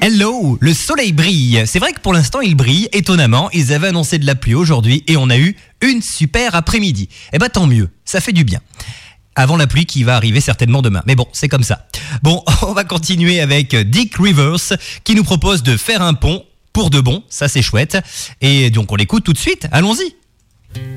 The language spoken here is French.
Hello, le soleil brille. C'est vrai que pour l'instant il brille, étonnamment. Ils avaient annoncé de la pluie aujourd'hui et on a eu une super après-midi. Eh ben tant mieux, ça fait du bien. Avant la pluie qui va arriver certainement demain. Mais bon, c'est comme ça. Bon, on va continuer avec Dick Rivers qui nous propose de faire un pont pour de bon. Ça c'est chouette. Et donc on l'écoute tout de suite. Allons-y.